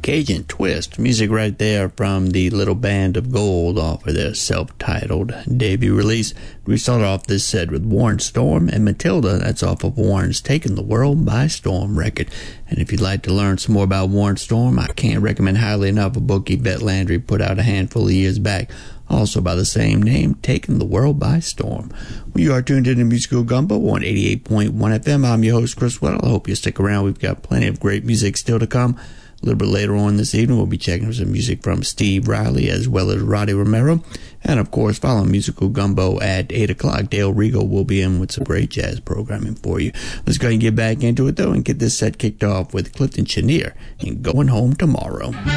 Cajun Twist. Music right there from the Little Band of Gold off of their self-titled debut release. We started off this set with Warren Storm and Matilda. That's off of Warren's Taking the World by Storm record. And if you'd like to learn some more about Warren Storm, I can't recommend highly enough a book Yvette Landry put out a handful of years back, also by the same name, Taking the World by Storm. Well, you are tuned in to Musical Gumbo on 88.1 FM. I'm your host, Chris Weddle. I hope you stick around. We've got plenty of great music still to come. A little bit later on this evening, we'll be checking some music from Steve Riley as well as Roddy Romero. And, of course, following Musical Gumbo at 8 o'clock, Dale Rigo will be in with some great jazz programming for you. Let's go ahead and get back into it, though, and get this set kicked off with Clifton Chenier and Going Home Tomorrow.